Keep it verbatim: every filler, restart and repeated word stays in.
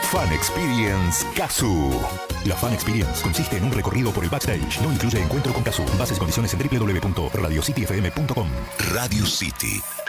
Fan Experience Kazoo. La Fan Experience consiste en un recorrido por el backstage. No incluye encuentro con Kazoo. Bases y condiciones en doble u doble u doble u punto radio city f m punto com. Radio City.